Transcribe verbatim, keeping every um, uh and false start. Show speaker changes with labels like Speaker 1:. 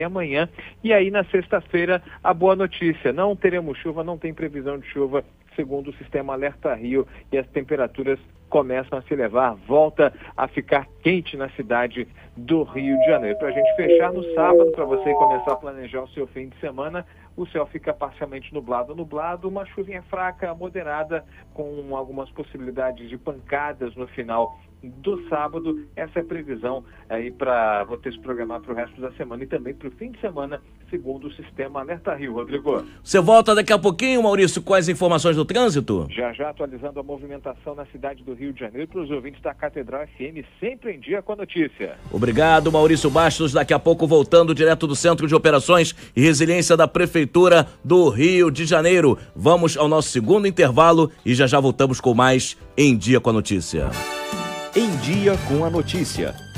Speaker 1: amanhã. E aí na sexta-feira a boa notícia, não teremos chuva, não tem previsão de chuva segundo o sistema Alerta Rio, e as temperaturas começam a se elevar, volta a ficar quente na cidade do Rio de Janeiro. Para a gente fechar no sábado, para você começar a planejar o seu fim de semana, o céu fica parcialmente nublado, nublado, uma chuvinha fraca, moderada, com algumas possibilidades de pancadas no final do sábado. Essa é a previsão aí para você se programar para o resto da semana e também para o fim de semana, segundo o sistema Alerta Rio. Rodrigo.
Speaker 2: Você volta daqui a pouquinho, Maurício, com as informações do trânsito?
Speaker 1: Já já atualizando a movimentação na cidade do Rio de Janeiro para os ouvintes da Catedral F M, sempre em dia com a notícia.
Speaker 2: Obrigado, Maurício Bastos. Daqui a pouco voltando direto do Centro de Operações e Resiliência da Prefeitura do Rio de Janeiro. Vamos ao nosso segundo intervalo e já já voltamos com mais Em Dia com a Notícia.
Speaker 3: Em Dia com a Notícia.